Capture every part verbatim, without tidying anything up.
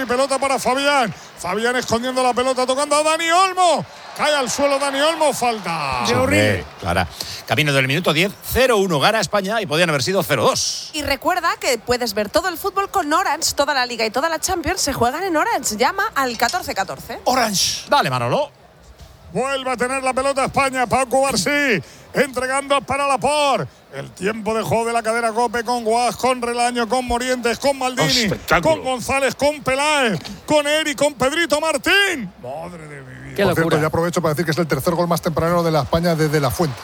Rodri, pelota para Fabián. Fabián escondiendo la pelota, tocando a Dani Olmo. Cae al suelo Dani Olmo, falta. Sí, hombre, Clara. Camino del minuto diez, cero uno gana España y podían haber sido cero dos. Y recuerda que puedes ver todo el fútbol con Orange. Toda la Liga y toda la Champions se juegan en Orange. Llama al catorce catorce. Orange. Dale, Manolo. Vuelve a tener la pelota España. Paco Barsí entregando para Laporte. El tiempo de juego de la cadena COPE con Guas, con Relaño, con Morientes, con Maldini, con González, con Peláez, con Eri, con Pedrito Martín. Madre de mi vida. Qué Por cierto, ya aprovecho para decir que es el tercer gol más temprano de la España desde La Fuente.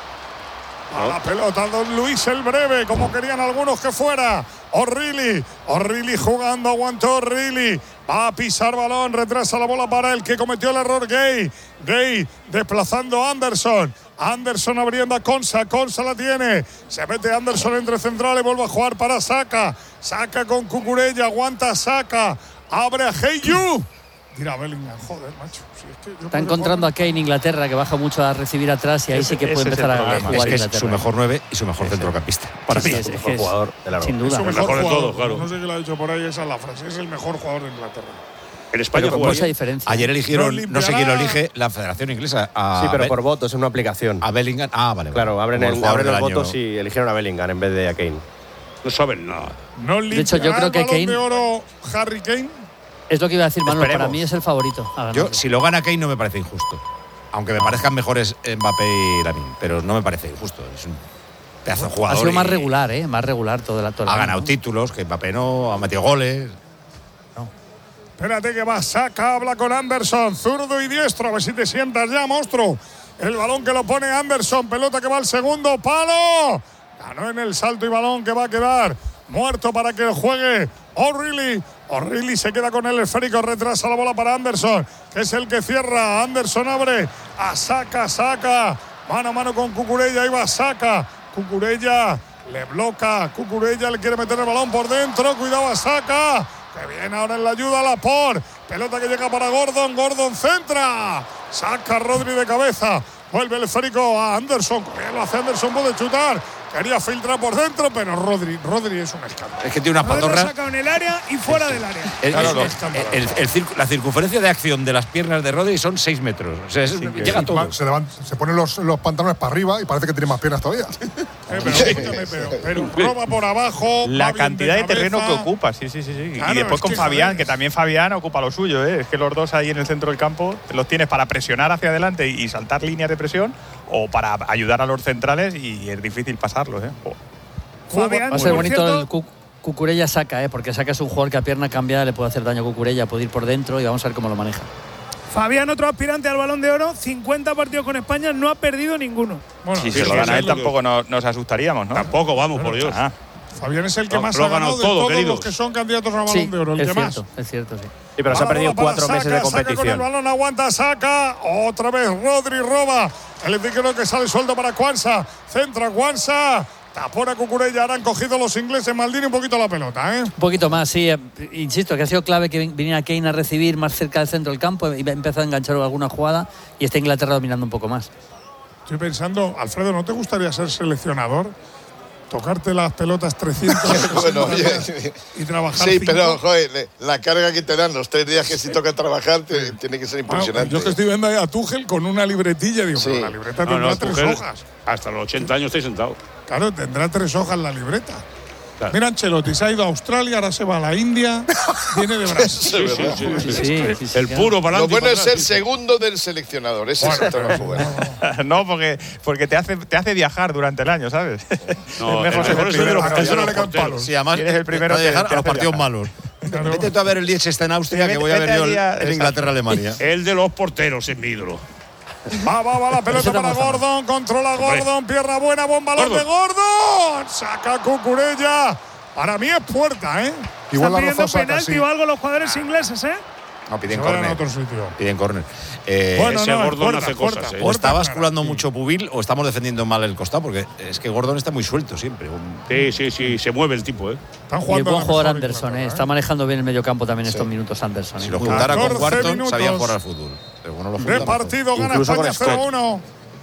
A la pelota, Don Luis el Breve, como querían algunos que fuera. O'Reilly, O'Reilly jugando, aguantó O'Reilly. Va a pisar balón, retrasa la bola para el que cometió el error Gay. Gay desplazando a Anderson. Anderson abriendo a Consa, Consa la tiene. Se mete Anderson entre centrales, vuelve a jugar para Saka. Saka con Cucurella, aguanta Saka. Abre a Heyu. Tira Bellingham, joder, macho. Si es que Está encontrando a Kane Inglaterra, que baja mucho a recibir atrás y ahí ese, sí que puede empezar a jugar. Es que es Inglaterra. su mejor nueve y su mejor ese. centrocampista. Para sí, mí, sí, es es, el mejor es, jugador de la sin duda. Es su mejor, mejor de jugador, todos, claro. No sé quién lo ha dicho por ahí, esa es la frase. Es el mejor jugador de Inglaterra. En España con mucha diferencia. Ayer eligieron, no, no sé quién lo elige, la Federación Inglesa. A sí, pero Be por votos, es una aplicación. A Bellingham. Ah, vale. Claro, abren, el, el, abren los votos y eligieron a Bellingham en vez de a Kane. No saben nada. No de hecho, yo creo que Kane. De oro, Harry Kane. Es lo que iba a decir Manuel, Esperemos. para mí es el favorito. Yo, si lo gana Kane, no me parece injusto. Aunque me parezcan mejores Mbappé y Lamine, pero no me parece injusto. Es un pedazo de jugador. Ha sido más regular, ¿eh? Más regular todo el acto. Ha ganado ¿no? títulos, que Mbappé no, ha metido goles. No. Espérate que va, Saka, habla con Anderson, zurdo y diestro, a ver si te sientas ya, monstruo. El balón que lo pone Anderson, pelota que va al segundo palo. Ganó en el salto y balón que va a quedar muerto para que juegue O'Reilly. O'Reilly se queda con el esférico, retrasa la bola para Anderson, que es el que cierra. Anderson abre a Saka, Saka. Mano a mano con Cucurella, ahí va Saka. Cucurella le bloca, Cucurella le quiere meter el balón por dentro. Cuidado a Saka, que viene ahora en la ayuda a Laporte. Pelota que llega para Gordon, Gordon centra. Saca Rodri de cabeza. Vuelve el esférico a Anderson. Bien lo hace Anderson, puede chutar. Quería filtrar por dentro, pero Rodri, Rodri es un escándalo. Es que tiene unas Rodri patorras. lo ha sacado en el área y fuera del área. El, Claro, el, no, el, el, el circu, la circunferencia de acción de las piernas de Rodri son seis metros. O sea, es, Sí, llega sí, todo. Se, levan, se ponen los, los pantalones para arriba y parece que tiene más piernas todavía. Eh, pero, escúchame, pero, pero roba por abajo. La va bien cantidad de, cabeza. terreno que ocupa, sí, sí, sí. sí. Claro, y después es con que, Fabián, joder, que también Fabián ocupa lo suyo, ¿eh? Es que los dos ahí en el centro del campo los tienes para presionar hacia adelante y saltar líneas de presión o para ayudar a los centrales y es difícil pasarlos, ¿eh? Oh. Fabián, va a ser por bonito cierto, el cu Cucurella Saka, ¿eh? Porque Saka es un jugador que a pierna cambiada le puede hacer daño a Cucurella, puede ir por dentro y vamos a ver cómo lo maneja. Fabián, otro aspirante al Balón de Oro, cincuenta partidos con España, no ha perdido ninguno. Bueno, Si sí, se lo sí, gana sí, él, lo- tampoco nos, nos asustaríamos, ¿no? Tampoco, vamos, por Dios. Ah. Fabián es el que Lo- más lo ha ha ganado ganado de todo, todos queridos. los que son candidatos al Balón Sí, de Oro. El es que más. cierto, es cierto, sí. Sí, pero se ha Va la perdido bola para cuatro meses de Saka, Saka con el competición. balón, aguanta Saka. Otra vez Rodri roba. El creo que sale suelto para Kwanza. Centra Kwanza. Tapona Cucurella. Ahora han cogido los ingleses. Maldini un poquito la pelota, ¿eh? Un poquito más, sí. eh, Insisto, que ha sido clave que vin- viniera Kane a recibir más cerca del centro del campo y empezó a enganchar alguna jugada y está Inglaterra dominando un poco más. Estoy pensando, Alfredo, ¿no te gustaría ser seleccionador? Tocarte las pelotas trescientas Bueno, oye, y trabajar sí, cinco. pero joder, le- la carga que te dan los tres días que si toca trabajar te- tiene que ser Ah, impresionante. yo que estoy viendo ahí a Tuchel con una libretilla, digo, Sí. pero la libreta No, tendrá no, tres Tuchel, hojas. hasta los ochenta años estoy sentado. Claro, tendrá tres hojas la libreta. Claro. Mira, Ancelotti se ha ido a Australia, ahora se va a la India, viene de Brasil. Sí, sí, sí, sí. Sí, sí, sí, El claro. puro para Lo adelante y bueno para es ser atrás, sí. segundo del seleccionador, ese es el trabajo bueno. No, porque, porque te, hace, te hace viajar durante el año, ¿sabes? No, es mejor el ser mejor el es el de primero. los Eso no porteros, le caen porteros. palos. Sí, además, Eres el primero te que- dejar que a los hace partidos viajar. malos. Claro. Vete tú a ver el Liechtenstein en Austria, que voy a ver Vete yo el, allí a- el exacto. Inglaterra-Alemania. El de los porteros es mi ídolo. Va, va, va la pelota Eso para tampoco está Gordon, controla Gordon, pierna buena, buen balón Gordon. de Gordon. Saca Cucurella. Para mí es puerta, ¿eh? Igual Están la pidiendo rozó Saka, penalti sí. o algo los jugadores ingleses, ¿eh? No, piden Se vayan a córner. otro sitio. Piden córner. Eh, Bueno, ese no, es Gordon puerta, hace puerta, cosas, ¿eh? o puerta está clara, basculando sí. mucho Pubil o estamos defendiendo mal el costado, porque es que Gordon está muy suelto siempre. Un- Sí, sí, sí, se mueve el tipo, ¿eh? Están Y es jugando buen la jugador mejor Anderson, Inglaterra, ¿eh? Está manejando bien el mediocampo también estos minutos Anderson. Si ¿eh? lo Muy juntara con catorce Wharton, minutos. sabía jugar al fútbol. Pero bueno, lo junta De mejor. partido gana Incluso España con Scott. cero uno.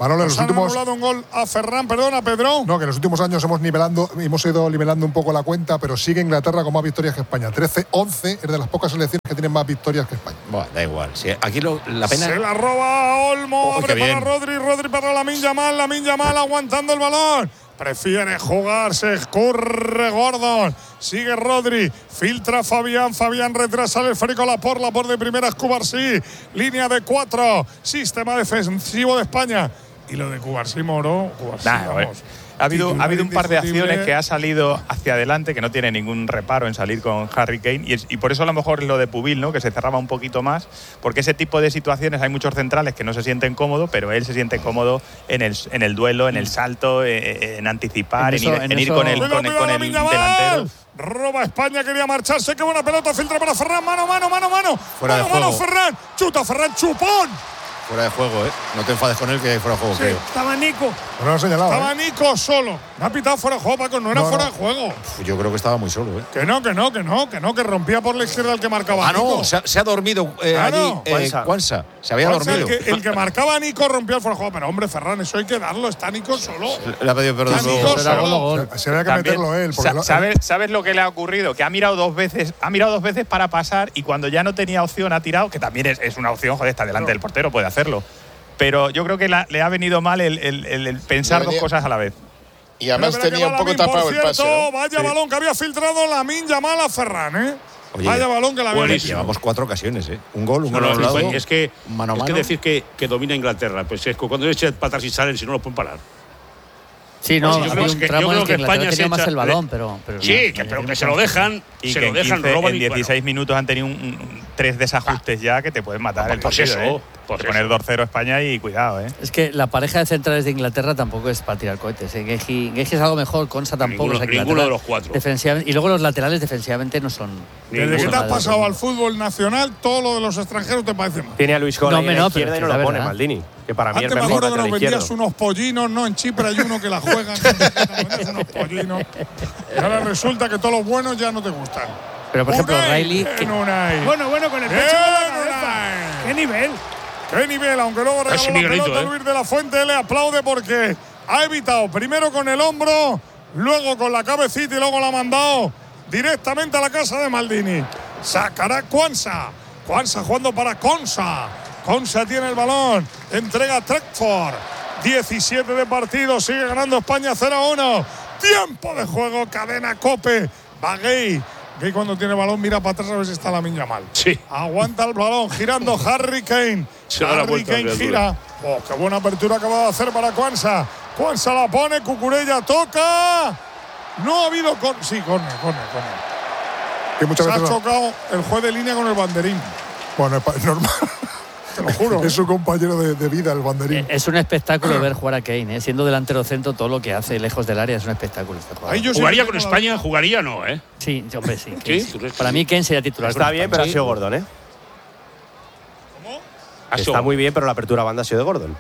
Manolo, en los Nos han últimos. anulado un gol a Ferran, perdona, Pedro. No, que en los últimos años hemos nivelando, hemos ido nivelando un poco la cuenta, pero sigue Inglaterra con más victorias que España. trece once es de las pocas selecciones que tienen más victorias que España. Bueno, da igual. Sí, aquí lo, la pena. Se la roba Olmo, Oh, abre qué para bien. Rodri, Rodri para Lamine Yamal, Lamine Yamal aguantando el balón. Prefiere jugar, se escurre Gordon. Sigue Rodri, filtra Fabián, Fabián retrasa el esférico, la por, la por de primera es Cubarsí. Línea de cuatro, sistema defensivo de España. Y lo de Cubarsí, Moro, Cubarsí, Nah, vamos. Ha habido, ha Titular habido un par de indiscutible. acciones que ha salido hacia adelante, que no tiene ningún reparo en salir con Harry Kane. Y, es- y por eso a lo mejor es lo de Pubil, ¿no? Que se cerraba un poquito más. Porque ese tipo de situaciones hay muchos centrales que no se sienten cómodos, pero él se siente cómodo en el, en el duelo, en el salto, eh, en anticipar, en, En eso- ir, en en ir eso- con el, Cuidado, con el, cuidado, con el Lamine Yamal. delantero. Roba España, quería marcharse. Qué buena pelota, filtra para Ferran. Mano, mano, mano, mano. Fuera de mano, mano, juego. Ferran. Chuta, Ferran, chupón. Fuera de juego, ¿eh? No te enfades con él, que hay fuera de juego, Sí, creo. estaba Nico. No lo han señalado. Estaba ¿eh? Nico solo. Me ha pitado fuera de juego, Paco. No era No, fuera no. de juego. Uf, yo creo que estaba muy solo, ¿eh? Que no, que no, que no, que no, que rompía por la izquierda el que marcaba Ah, Nico. no, se ha, se ha dormido eh, Claro. allí. Eh, Cuansa. Cuansa. Se había O sea, dormido. el, que, el que marcaba a Nico rompía el fuera de juego. Pero hombre, Ferran, eso hay que darlo. Está Nico solo. Le ha pedido perdón. Está luego. Nico Era gol o solo. gol. Se había que También, meterlo él. Porque sa- lo- ¿sabes, ¿Sabes lo que le ha ocurrido? Que ha mirado dos veces, ha mirado dos veces para pasar y cuando ya no tenía opción ha tirado, que también es, es una opción, joder, está delante del portero, puede hacerlo. Pero yo creo que la- le ha venido mal el, el- el- el pensar Le dos venía- cosas a la vez. Y además Espera, que tenía va un poco Lamine, tapado por el pase. cierto, ¿no? Vaya Sí. balón que había filtrado Lamine Yamal a Ferran, ¿eh? Oye, Vaya balón que la había buenísimo. metido. Llevamos cuatro ocasiones, ¿eh? Un gol, un No, gol no, anulado. es que, mano a es que mano. decir que, que domina Inglaterra. Pues es que cuando eche patas y salen, si no lo pueden parar. Sí, no, Pues yo había creo un que- tramo yo en creo el que que Inglaterra España se tenía más echa- el balón, pero… pero Sí, no, que, no, pero no, que no, se lo no. dejan, Y se que lo en, dejan, quince, roban en y dieciséis minutos han tenido un, un- tres desajustes ya que te pueden matar el Pues partido, eso, ¿eh? pues Te poner eso. dos cero España y cuidado, ¿eh? Es que la pareja de centrales de Inglaterra tampoco es para tirar cohetes. ¿eh? Geji Geji es algo mejor, Consa tampoco. Ninguno- o sea, que ninguno Inglaterra de los cuatro. defensivamente- y luego los laterales defensivamente no son… Desde Ninguno. que te has Nada, pasado nada. al fútbol nacional, todo lo de los extranjeros te parece mal. Tiene a Luis Gol No, ahí en no, la pero izquierda es y no que lo la pone, verdad. Maldini. Que para mí Antes es me mejor acuerdo que lateral nos vendías izquierdo. unos pollinos, ¿no? En Chipre hay uno que la juega. Nos vendías unos pollinos. Y ahora resulta que todos los buenos ya no te gustan. Pero por ejemplo, Unai, Riley… que- bien, Unai. Bueno, bueno, con el Bien, pecho con la cabeza. Unai. ¿Qué nivel? Qué nivel, aunque luego regaló Casi la Miguelito, pelota ¿eh? Luis de la Fuente, le aplaude porque ha evitado primero con el hombro, luego con la cabecita y luego la ha mandado directamente a la casa de Maldini. Sacará Cuansa. Cuansa jugando para Consa. Consa tiene el balón. Entrega a Trekford. diecisiete de partido. Sigue ganando España cero a uno. Tiempo de juego. Cadena Cope. Va Gay. Gay cuando tiene balón mira para atrás a ver si está la miña mal. Sí. Aguanta el balón, girando Harry Kane. Se da la Harry vuelta, Kane criatura. gira. Oh, qué buena apertura acaba de hacer para Cuansa. Cuansa la pone, Cucurella toca. No ha habido con. Sí, corner, corner, corner. Que muchas Se ha veces no- chocado el juez de línea con el banderín. Bueno, es pa- es normal. Te lo juro. Es su compañero de, de vida, el banderín. Es un espectáculo ver jugar a Kane, ¿eh? Siendo delantero centro, todo lo que hace lejos del área es un espectáculo este jugador. Ahí yo sí ¿Jugaría que con tengo la España? duda. ¿Jugaría no, eh? Sí, sí, hombre, sí. ¿Sí? Kane sí. ¿Tú crees que Para sí? mí Kane sería titular. Está con bien, pero ha España. sido Gordon, ¿eh? Ha sido- Está muy bien, pero la apertura a banda ha sido de Gordon.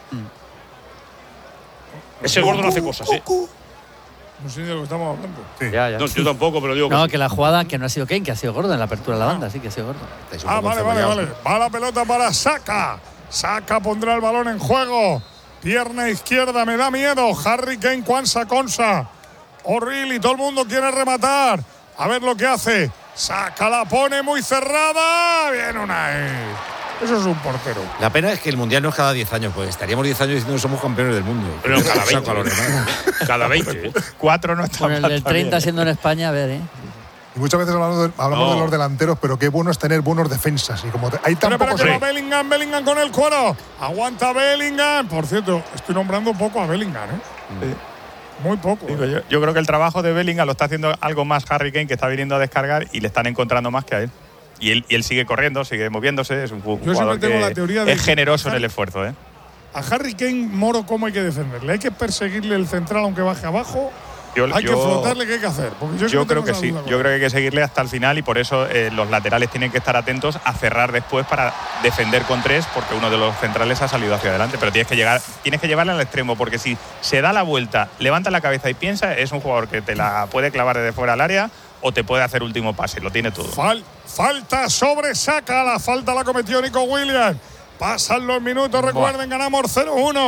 Ese gordo no hace cosas, ¿eh? No sé de lo que estamos hablando. Ya, ya. No, yo tampoco, pero digo que No, sí. que la jugada que no ha sido Kane, que ha sido Gordon en la apertura de la banda, sí que ha sido Gordon. Estáis un Ah, poco vale, vale, enceballados, vale. Va la pelota para Saka. Saka pondrá el balón en juego. Pierna izquierda, me da miedo. Harry Kane, Cuansa, Consa. O'Reilly, todo el mundo quiere rematar. A ver lo que hace. Saka la pone muy cerrada. Bien, Unai. Eso es un portero. La pena es que el mundial no es cada diez años, pues estaríamos diez años diciendo que somos campeones del mundo. Pero cada Saco veinte. a los demás. Cada veinte, ¿eh? Cuatro no está Bueno, el mal del también, treinta ¿eh? siendo en España, a ver, ¿eh? Y muchas veces hablamos, de, hablamos No. de los delanteros, pero qué bueno es tener buenos defensas. Y como te- hay tan Espera, espera, pocos. que va Bellingham, Bellingham con el cuero. Aguanta Bellingham. Por cierto, estoy nombrando un poco a Bellingham, ¿eh? Muy poco. Digo, ¿eh? yo, yo creo que el trabajo de Bellingham lo está haciendo algo más Harry Kane, que está viniendo a descargar y le están encontrando más que a él. Y él, y él sigue corriendo, sigue moviéndose. Es un ju- Yo jugador siempre tengo que la teoría de es que- generoso en el esfuerzo, ¿eh? A Harry Kane, Moro, ¿cómo hay que defenderle? ¿Hay que perseguirle el central aunque baje abajo? Yo- ¿Hay que yo- flotarle? ¿Qué hay que hacer? Porque yo, Yo siempre creo tengo que esa sí. duda con Yo él. creo que hay que seguirle hasta el final y por eso eh, los laterales tienen que estar atentos a cerrar después para defender con tres, porque uno de los centrales ha salido hacia adelante. Pero tienes que llegar, tienes que llevarle al extremo, porque si se da la vuelta, levanta la cabeza y piensa, es un jugador que te la puede clavar desde fuera al área o te puede hacer último pase. Lo tiene todo. Fal- falta sobre Saka. La falta la cometió Nico Williams. Pasan los minutos, recuerden, ganamos cero uno.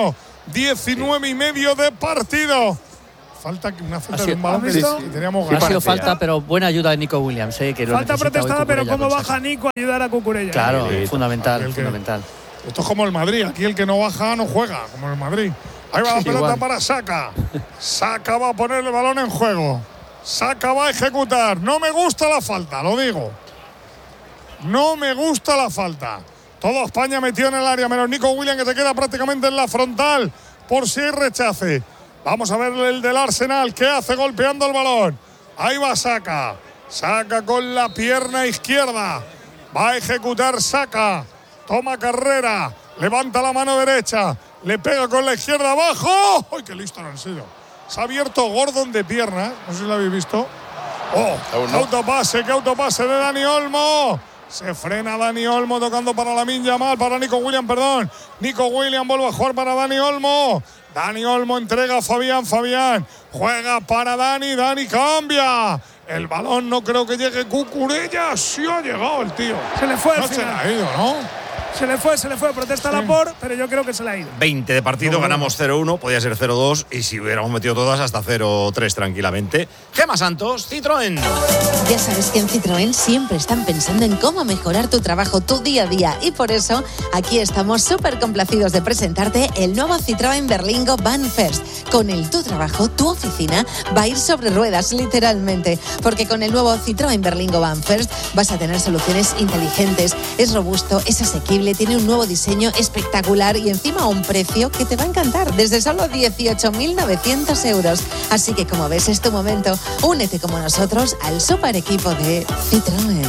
diecinueve y medio de partido. Falta una falta de un balón que teníamos ganas. Ha sido parecía. falta, pero buena ayuda de Nico Williams. Eh, que lo falta protestada, pero cómo baja Nico a ayudar a Cucurella. Claro, Sí, fundamental, que, fundamental. Esto es como el Madrid. Aquí el que no baja no juega, como el Madrid. Ahí va la pelota Igual. para Saka. Saka va a poner el balón en juego. Saka va a ejecutar. No me gusta la falta, lo digo. No me gusta la falta. Todo España metido en el área, menos Nico Williams, que se queda prácticamente en la frontal por si hay rechace. Vamos a ver el del Arsenal. ¿Qué hace golpeando el balón? Ahí va Saka. Saka con la pierna izquierda. Va a ejecutar Saka. Toma carrera. Levanta la mano derecha. Le pega con la izquierda abajo. ¡Ay, qué listo han sido! Se ha abierto Gordon de pierna. No sé si lo habéis visto. ¡Oh! Aún no. Autopase, qué autopase de Dani Olmo. Se frena Dani Olmo tocando para Lamine Yamal, para Nico Williams, perdón. Nico Williams vuelve a jugar para Dani Olmo. Dani Olmo entrega a Fabián, Fabián juega para Dani, Dani cambia. El balón no creo que llegue Cucurella. Sí ha llegado el tío. Se le fue al No se le final. ha ido, ¿no? Se le fue, se le fue. Protesta la por, pero yo creo que se le ha ido. veinte de partido, No, no, ganamos cero uno, podía ser cero dos y si hubiéramos metido todas hasta cero tres tranquilamente. Gema Santos, Citroën. Ya sabes que en Citroën siempre están pensando en cómo mejorar tu trabajo, tu día a día, y por eso aquí estamos súper complacidos de presentarte el nuevo Citroën Berlingo Van First. Con el tu trabajo, tu oficina va a ir sobre ruedas, literalmente, porque con el nuevo Citroën Berlingo Van First vas a tener soluciones inteligentes, es robusto, es asequible, tiene un nuevo diseño espectacular y encima a un precio que te va a encantar, desde solo dieciocho mil novecientos euros. Así que, como ves, es tu momento. Únete como nosotros al super equipo de Citroën.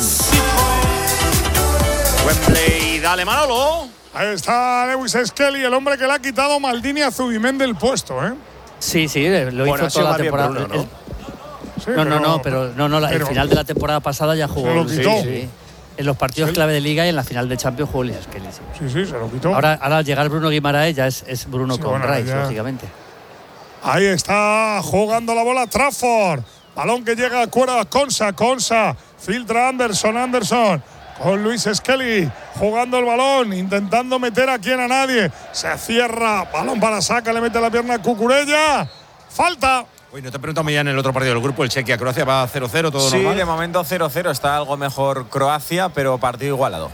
Wembley, dale Manolo. Ahí está Lewis Skelly, el hombre que le ha quitado Maldini a Zubimendi del puesto, ¿eh? Sí, sí, lo Bueno, ha hizo sido toda la más bien temporada. Bruno, ¿no? El- Sí, No, no, no, pero no, no, la- pero- el final de la temporada pasada ya jugó. Se lo sí, quitó. sí. En los partidos Sí. clave de Liga y en la final de Champions jugó Luis Skelly. Sí. Sí, sí, se lo quitó. Ahora, ahora al llegar Bruno Guimaraes ya es, es Bruno Sí, con bueno, Rice, ya. lógicamente. Ahí está jugando la bola Trafford. Balón que llega a cuerda Consa. Consa filtra Anderson. Anderson con Luis Skelly jugando el balón, intentando meter a quien a nadie. Se cierra. Balón para Saka. Le mete la pierna a Cucurella. Falta. Uy, no te he preguntado ya en el otro partido del grupo, el Chequia-Croacia va cero cero, todo Sí, normal. de momento cero cero, está algo mejor Croacia, pero partido igualado.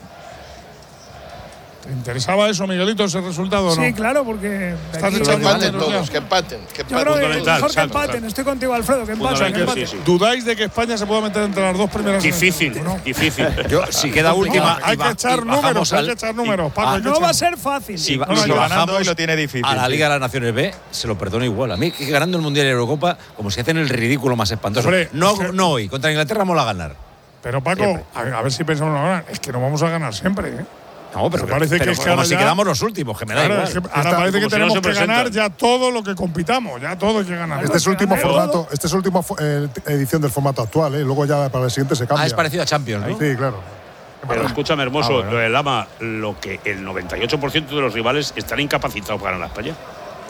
¿Te interesaba eso, Miguelito, ese resultado o no? Sí, claro, porque. de Estás aquí- Que echando empaten números todos, ya. que empaten. Que Yo creo empaten. que Fundamental, mejor que Santos, empaten. Estoy contigo, Alfredo, que empaten. que Fundamental, empaten. sí, sí. ¿Dudáis de que España se pueda meter entre las dos primeras? en el Difícil, grupo, ¿no? difícil. Yo, si queda última. Hay y que ba- echar y bajamos números, hay al- que echar números. y- Paco, ah, hay que No echar- va a ser fácil. Si, ba- No, no, si yo bajamos ganando y lo tiene difícil. a la sí. Liga de las Naciones B, se lo perdono igual. A mí, que ganando el Mundial y la Eurocopa, como si hacen el ridículo más espantoso. Hombre, no, es que- no hoy, contra Inglaterra mola ganar. Pero Paco, a, a ver si pensamos ahora, es que no vamos a ganar siempre, ¿eh? No, pero, Me parece pero que es que como ahora si ya- quedamos los últimos, que me da Claro, igual. es que ahora Está- parece que como si no tenemos se que ganar presentan. ya todo lo que compitamos, ya todo hay que ganar. Este es el último Pero- formato, este es el último fo- eh, edición del formato actual, ¿eh? Luego ya para el siguiente se cambia. Ah, es parecido a Champions, ¿no? Sí, claro. Pero escúchame, hermoso, Ah, bueno. lo de Lama, lo que el noventa y ocho por ciento de los rivales están incapacitados para ganar a España.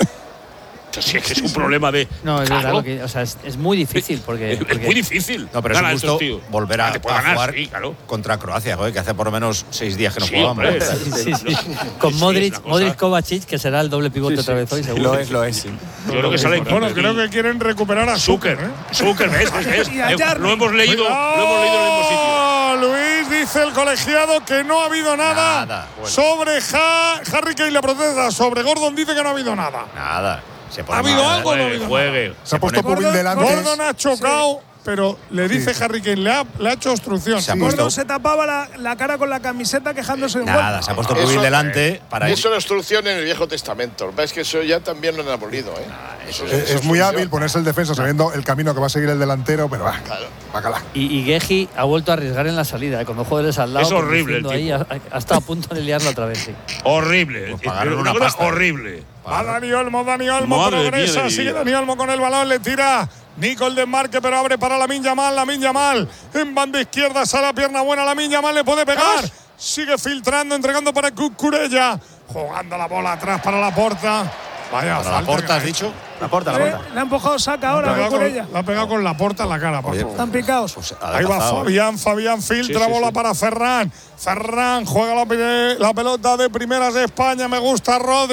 O sea, si es que es un problema de. No, es verdad, Claro. lo que- o sea, es, es muy difícil porque. Es porque- muy difícil. No, pero es un ganar a gusto estos tíos. volver a, Ah, te puede a ganar, jugar sí, claro. contra Croacia, joder, que hace por lo menos seis días que no Sí, jugábamos. hombre. Sí, sí, sí. Con Sí, Modric, es una cosa. Modric Kovacic, que será el doble pivote otra vez hoy, seguro. Lo es, lo es, sí. Yo creo que sale. Bueno, creo que quieren recuperar a Zucker, Zucker. ¿eh? Zucker, ¿ves? ¿ves? ¿ves? Y a Eh, Jarry. Lo hemos leído, ¡Cuidado! lo hemos leído en el mismo sitio. Luis dice el colegiado que no ha habido nada, Nada, bueno. sobre ha Harry Kane, la protesta sobre Gordon dice que no ha habido nada. Nada. Se pone ¿Ha habido mal. algo o no ha Juegue, habido juegue. Se ha puesto nada? Pubil delante. Gordon ha chocado, pero le dice Harry Kane, le ha, le ha hecho obstrucción. Se ha Sí. puesto- Gordon se tapaba la, la cara con la camiseta quejándose de un Nada, golpe. se ha puesto Eso- Pubil delante para ir. Eso es obstrucción en el Viejo Testamento. Ves que eso ya también lo han abolido, ¿eh? Eso Es, es muy obstrucción. hábil ponerse el defensa sabiendo el camino que va a seguir el delantero, pero va, bacala. Y, y Geji ha vuelto a arriesgar en la salida, eh, con los jugadores al lado. Es horrible el conduciendo ahí, ha, ha estado a punto de liarlo otra vez, sí. Horrible. Pues pagaron Una una cosa pasta. horrible. Va Dani Olmo, Dani Olmo Madre mía progresa, de mi sigue vida. Dani Olmo con el balón, le tira Nico el desmarque, pero abre para Lamine Yamal, Lamine Yamal en banda izquierda, sale a pierna buena, Lamine Yamal le puede pegar, sigue filtrando, entregando para Cucurella, jugando la bola atrás para la porta. Vaya, Para la falta porta, que has ha dicho. La porta, la Eh, porta. Le ha empujado Saca La ha ahora, pegado Cucurella. con- la ha pegado con la porta en la cara, por favor. Están picados. Pues Ahí va adelgazado, ¿eh? Fabián, Fabián filtra Sí, sí, bola sí. para Ferran. Ferran juega la, pe- la pelota de primeras de España. Me gusta Rodri.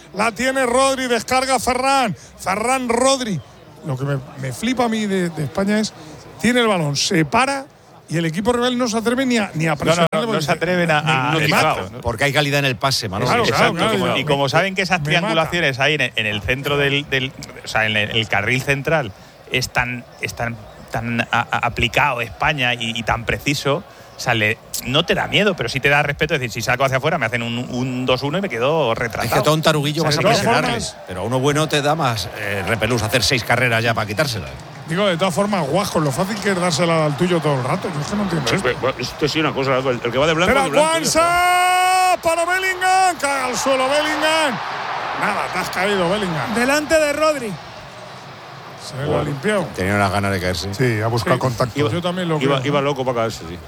La tiene Rodri, descarga Ferran. Ferran Rodri. Lo que me, me flipa a mí de, de España es, tiene el balón, se para y el equipo rival no se atreve ni a, ni a presionar. No, no, no, no se atreven a, a, Me a mato, porque hay calidad en el pase, Manolo. Claro, Exacto, claro, como- claro, y como me- saben que esas me triangulaciones ahí en el, en el centro del, del- o sea, en el, el carril central es tan, es tan, tan a- a- aplicado España y, y tan preciso, o sea, le- no te da miedo, pero sí te da respeto. Es decir, si salgo hacia afuera me hacen un, un dos uno y me quedo retratado. Es que a todo un taruguillo O sea, vas a de todas presionarle, formas- pero a uno bueno te da más eh, repelús hacer seis carreras ya para quitársela. Digo, de todas formas, Guajo, lo fácil que es dársela al tuyo todo el rato. Yo es que no entiendo esto. Bueno, esto sí una cosa, el, el que va de blanco. Espera, de blanco, Juansa para Bellingham. Caga al suelo Bellingham. Nada, te has caído, Bellingham. Delante de Rodri. Se lo ha limpiado. Tenía unas ganas de caerse. Sí, a buscar Sí. contacto. Yo también lo iba, creo. iba loco para caerse, sí.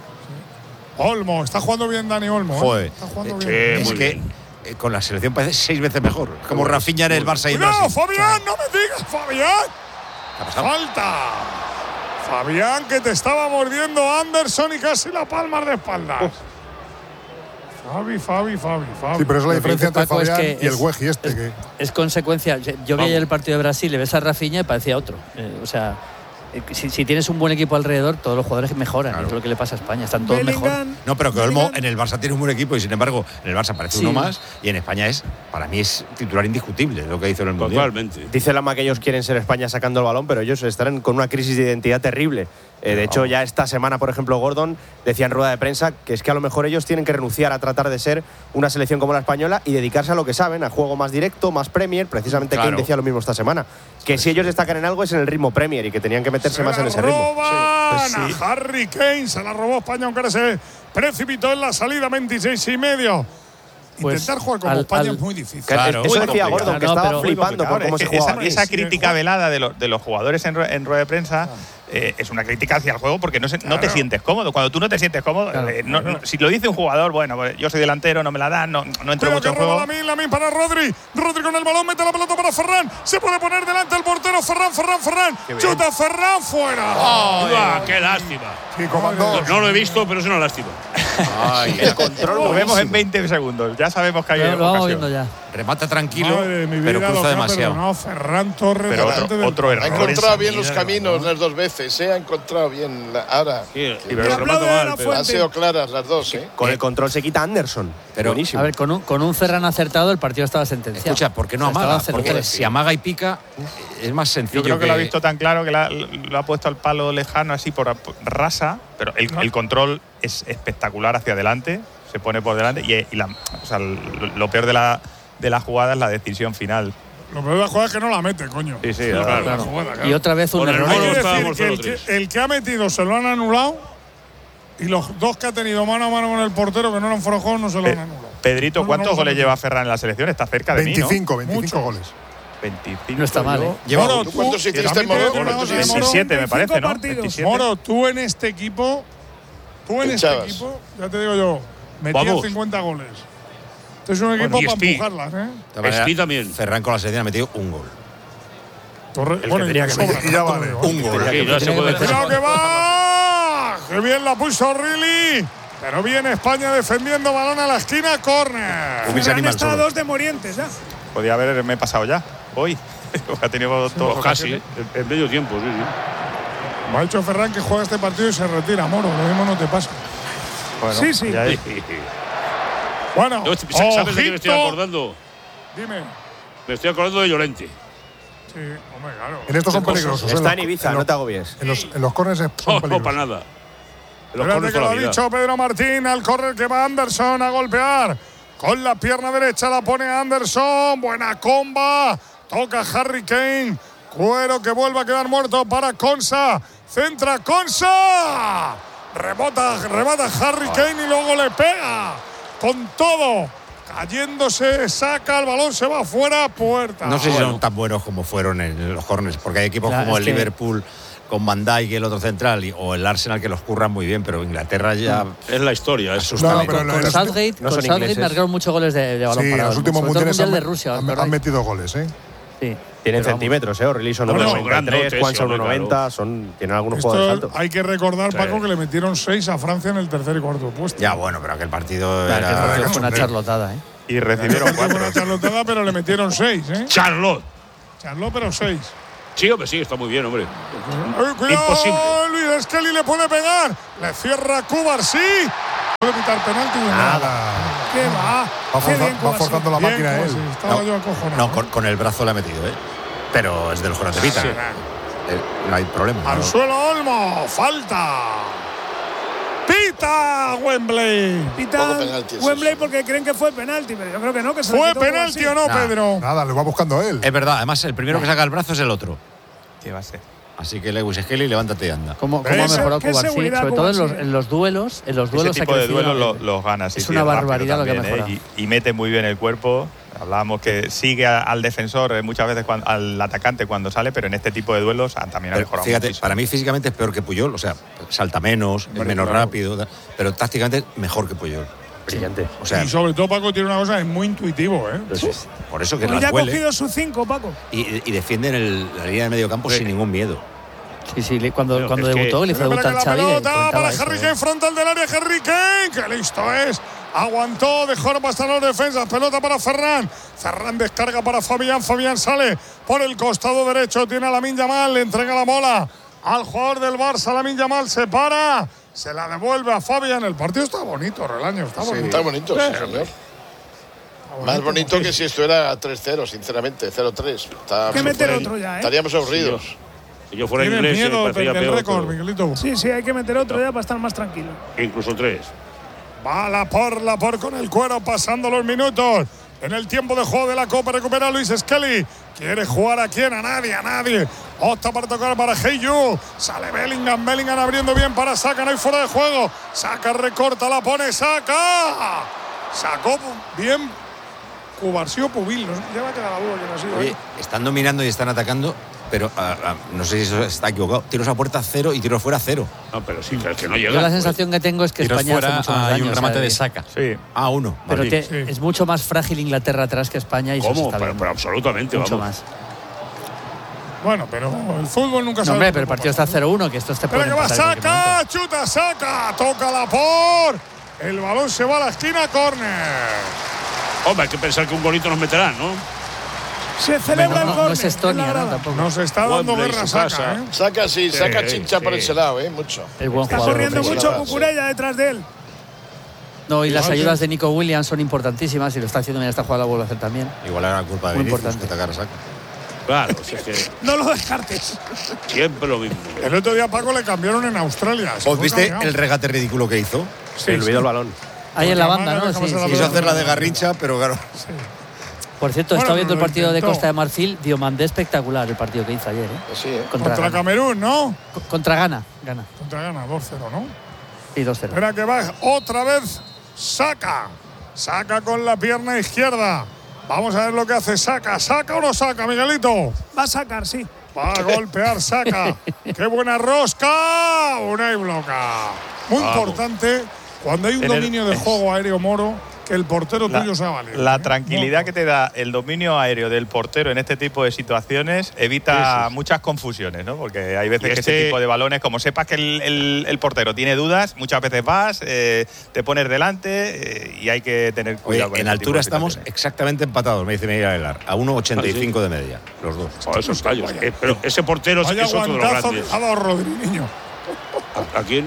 Olmo, está jugando bien Dani Olmo. ¿eh? Joder. Está jugando Sí, bien. Es muy que bien. eh, con la selección parece seis veces mejor. Como Rafinha en el Barça y en ¡Cuidado, Brasil. Fabián! ¡No me digas, Fabián! ¿Qué ha pasado? ¡Falta! Fabián, que te estaba mordiendo Anderson y casi la palma de espaldas. Fabi, Fabi, Fabi, Fabi. Sí, pero es la Lo que diferencia dice entre Paco es Fabián que y el es- Güeji este. Que, Es consecuencia. Yo vi Vamos. ayer el partido de Brasil, le ves a Rafinha y parecía otro. Eh, o sea, eh, si, si tienes un buen equipo alrededor, todos los jugadores mejoran. Claro. Y es lo que le pasa a España. Están todos mejor. Bellingham. No, pero que Olmo Bellingham. en el Barça tiene un buen equipo y sin embargo en el Barça parece Sí. uno más y en España es, para mí es titular indiscutible lo que hizo en el Mundial. Totalmente. Dice Lama que ellos quieren ser España sacando el balón, pero ellos estarán con una crisis de identidad terrible. Eh, de hecho, ya esta semana, por ejemplo, Gordon decía en rueda de prensa que es que a lo mejor ellos tienen que renunciar a tratar de ser una selección como la española y dedicarse a lo que saben, a juego más directo, más Premier. Precisamente Claro. Kane decía lo mismo esta semana. Que si ellos destacan en algo es en el ritmo Premier y que tenían que meterse Se más la en ese ritmo. roban Pues sí. a Harry Kane. Se la robó España, aunque ahora se precipitó en la salida, veintiséis y medio. Pues, Intentar jugar como al- España al- es muy difícil. Claro, Eso muy decía complicado. Gordon, que No, estaba pero- flipando por cómo Es se que jugaba. esa, esa Sí, crítica sí. velada de, los- de los jugadores en, rue- en rueda de prensa eh, es una crítica hacia el juego porque no, se- no te Claro. sientes cómodo. Cuando tú no te sientes cómodo, Claro. eh, no- no- si lo dice un jugador, bueno, pues yo soy delantero, no me la dan, no, no entro Cuidado mucho que en roba juego. Lamine, Lamine para Rodri. Rodri con el balón, mete la pelota para Ferran. Se puede poner delante el portero. Ferran, Ferran, Ferran. Chuta Ferran fuera. Ah, ¡Qué lástima! sí, comandó. No lo he visto, pero es una lástima. Ay, El control Lo vemos en buenísimo. veinte segundos. Ya sabemos que hay Lo, lo vamos ocasión. viendo ya. remata tranquilo, Madre de mi vida, pero lo cruza que ha demasiado. perdonado Ferran Torres. Pero delante otro, del- otro Ha error. encontrado en bien los salida, caminos ¿no? las dos veces, ¿eh? Ha encontrado bien. La, ahora. Sí, y Que- pero Le remata aplaude a mal, la pero- han fuente. sido claras las dos, ¿eh? Con el control se quita Anderson. Pero- buenísimo. A ver, con un, con un Ferran acertado, el partido estaba sentenciado. Escucha, ¿por qué no O sea, amaga? estaba Porque cero tres. si amaga y pica es más sencillo. Yo creo que, lo ha visto tan claro que la- lo ha puesto al palo lejano, así por, por rasa, pero el, el control es espectacular hacia adelante, se pone por delante y, y la- o sea, lo, lo peor de la, de la jugada es la decisión final. Lo peor de la jugada es que no la mete, coño. Sí, sí, Claro, claro. la jugada, claro. Y otra vez un Con el error. Hay Mono que decir estábamos que el, cero que tres. el que ha metido se lo han anulado y los dos que ha tenido mano a mano con el portero que no eran fuera de juego no se lo han Pe- anulado. Pedrito, No, no, ¿cuántos no, no, goles no. lleva Ferran en la selección? Está cerca de veinticinco, Muchos. veinticinco goles. mí, ¿no? veinticinco. No está mal, ¿eh? Lleva- Moro, ¿Tú tú- cuántos hiciste, también te Moro? digo una ¿Cuántos cosa, hiciste? Moro. veintisiete, me parece, ¿no? partidos. veintisiete. Moro, tú en este equipo, tú en ¿Qué este echabas? equipo, ya te digo yo, metías Vamos. cincuenta goles. Este es un equipo y para Spi. empujarlas, ¿eh? De todas maneras, Espi también. Ferran con la selección ha metido un gol. Torre, que bueno, y tenía le que sobra, meter. Y ya no te vale. digo. Un gol. Sí, ya se puede hacer. ¡Cuidado que va! ¡Qué bien la puso Rilly! Pero viene España defendiendo balón a la esquina, córner. Hubiese Ferran animal está a solo. dos de Morientes ya. Podía haberme pasado ya, hoy. ha tenido dos Pues casi, ocasiones. en en medio tiempo, sí, sí. Me ha dicho Ferran que juega este partido y se retira, Moro. Lo mismo no te pasa. Bueno, Sí, sí. ya hay- Bueno, Yo, ¿sabes de qué me estoy ojito. acordando? Dime. Me estoy acordando de Llorente. Sí, hombre, claro. En estos son Qué cosas. peligrosos. Está ¿eh? en Ibiza, los- no te agobies. En los, en los corners son No, no, peligrosos. para nada. En los Espérate corners que toda lo la ha vida. dicho Pedro Martín al correr que va Anderson a golpear. Con la pierna derecha la pone Anderson. Buena comba. Toca Harry Kane. Cuero que vuelve a quedar muerto para Konsa. Centra Konsa. Rebota, rebota Harry Kane y luego le pega. Con todo. Cayéndose, saca el balón, se va fuera, puerta. No sé si Bueno. son tan buenos como fueron en los corners, porque hay equipos Claro, como es el que- Liverpool con Van Dijk y el otro central y- o el Arsenal que los curran muy bien, pero Inglaterra ya Es la historia. Es asusta. No, ¿eh? pero Con, en con los- Southgate, no con son Southgate ingleses. marcaron muchos goles de, de balón Sí, parado. los últimos Sobre todo el mundiales Mundial han, de Rusia. han- ¿os acordáis? han metido goles, ¿eh? Sí. Tienen Pero vamos. centímetros, ¿eh? Orili son No, no, uno noventa y tres, grandotes, Juansa hombre, uno noventa, son, tienen algunos Esto jugadores altos. hay que recordar, Sí. Paco, que le metieron seis a Francia en el tercer y cuarto puesto. Ya, bueno, pero aquel partido Claro, que el era. partido fue una charlotada, ¿eh? Y recibieron cuatro. Una charlotada, pero le metieron seis, ¿eh? Charlotte. Charlotte, pero seis. Sí, hombre, sí, está muy bien, hombre. Ay, cuidado, Imposible. Luis Skelly le puede pegar. Le cierra Cubarsí. Puede pitar penalti. Nada. ¿Qué va? Va, Qué forza- bien, va Cubarsí. forzando la Bien, máquina él. Cubarsí. Estaba No, yo acojonado. No, con, con el brazo le ha metido, ¿eh? Pero es de los que no te pitan. Sí. Eh, no hay problema. Al ¿no? suelo Olmo. Falta. Pita Wembley. Pita Poco penalti es Wembley eso. porque creen que fue penalti, pero yo creo que no, que se lo ¿Fue quitó penalti o no, Nah. Pedro? Nada, lo va buscando él. Es verdad, además el primero que saca el brazo es el otro. ¿Qué va a ser? Así que Lewis Skelly, levántate y anda. ¿Cómo, cómo ha Ese- mejorado qué Cubarsí? seguridad Sobre todo en los, Cubarsí. en los duelos. En los duelos Ese ha tipo de crecido duelos enormemente. los, los gana. Sí, Es sí, una rápido barbaridad lo que ha también, ¿eh? mejorado. Y, y mete muy bien el cuerpo. Hablábamos que sigue a- al defensor eh, muchas veces cuan- al atacante cuando sale, pero en este tipo de duelos ah, también ha Pero mejorado fíjate, muchísimo. para mí físicamente es peor que Puyol. O sea, salta menos, es menos claro. rápido, da- pero tácticamente mejor que Puyol. Brillante. O sea, Y sobre todo Paco tiene una cosa, es muy intuitivo, ¿eh? por eso que Pues ya las ha huele cogido su cinco, Paco. y, y defienden el- la línea de medio campo Sí. sin ningún miedo. Sí, sí, le- cuando, Pero cuando es que- debutó le hizo Espera debutar que la Xavi. le pelota comentaba para eso, Harry ¿eh? Kane, frontal del área, Harry Kane, que listo es. Aguantó, dejó pasar los defensas. Pelota para Ferran. Ferran descarga para Fabián. Fabián sale por el costado derecho. Tiene a Lamine Yamal. Le entrega la bola al jugador del Barça. Lamine Yamal se para. Se la devuelve a Fabián. El partido está bonito, Relaño. Está Sí, bonito. está bonito, sí, señor. Más bonito que si esto era tres cero, sinceramente, cero tres. Está- Hay que si meter fuera- otro ya, ¿eh? Estaríamos aburridos. Si yo fuera Tienes inglés, me miedo parecería del peor, récord, pero Miguelito. Sí, sí, hay que meter otro ya para estar más tranquilo. incluso tres. Va la por la por con el cuero, pasando los minutos. En el tiempo de juego de la Copa recupera Luis Skelly. ¿Quiere jugar a quién? A nadie, a nadie. Opta para tocar para Heyu. Sale Bellingham, Bellingham abriendo bien para Saka. No hay fuera de juego. Saka recorta, la pone Saka. Sacó bien Cubarsí o Pubil. No sé, ya va a quedar la duda quién ha sido. Oye, ¿eh? están dominando y están atacando, pero ah, ah, no sé si eso está equivocado. Tiros a puerta cero y tiros fuera cero. No, pero sí, que, que no llega. Yo la sensación que tengo es que Tiros España hace fuera, mucho más hay daño, un remate o sea, de Saka. Sí. Ah, uno. Pero Madrid. que es mucho más frágil Inglaterra atrás que España y eso se ¿Cómo? está Pero, viendo. pero absolutamente, mucho vamos. más. Bueno, pero el fútbol nunca No, sabe. hombre, lo que pero el puede partido está pasar. cero uno, que esto te Espera puede que va empatar en cualquier Saka, momento. chuta Saka, toca la por. El balón se va a la esquina, córner. Hombre, hay que pensar que un golito nos meterán, ¿no? Se celebra no, el no córner. es Estonia, en la ¿no? grada. Tampoco. Nos está dando Wembley, guerra su Saka, casa. ¿eh? Saca, sí, saca Sí, chincha por sí. ese lado, ¿eh? Mucho. Es buen Está jugador. corriendo sí, mucho sí. Cucurella detrás de él. No, y las Igual ayudas que- de Nico Williams son importantísimas y lo está haciendo bien esta jugada, la vuelve a hacer también. Igual era culpa de Muy Vinicius importante. que atacara a Saka. Claro, si es que No lo descartes. siempre lo mismo. El otro día Paco le cambiaron en Australia. se ¿Os fue viste cabreado. el regate ridículo que hizo? Sí, el sí. olvidó el balón. Ahí en la Porque banda, además ¿no? le Sí, dejamos sí. a la Quiso pelota. hacer la de Garrincha, pero claro. Por cierto, Bueno, estaba viendo el lo partido de intentó. Costa de Marfil, Diomandé espectacular el partido que hizo ayer, ¿eh? Sí, ¿eh? Contra, Contra Ghana. Camerún, ¿no? Co- Contra Ghana, Ghana. Contra Ghana, dos cero, ¿no? Y dos cero. Espera que va otra vez Saka. Saca con la pierna izquierda. Vamos a ver lo que hace Saka. ¿Saca o no saca, Miguelito? Va a sacar, sí. Va a golpear Saka. ¡Qué buena rosca! Una y bloca. Muy Vamos. importante cuando hay un Tener- dominio de juego aéreo, Moro, que el portero La, tuyo sea válido. la ¿eh? tranquilidad Muy que te da el dominio aéreo del portero en este tipo de situaciones evita Sí, sí. muchas confusiones, ¿no? Porque hay veces Y que este- ese tipo de balones, como sepas que el, el- el portero tiene dudas, muchas veces vas, eh, te pones delante eh, y hay que tener Oye, cuidado con en ese altura tipo de estamos situaciones. exactamente empatados, me dice Miguel Aguilar. A uno ochenta y cinco de media, los dos. Por esos callos. Eh, pero ese portero Vaya es otro de los guantazo que grandes. ha dado Rodri, niño. ¿A, a quién?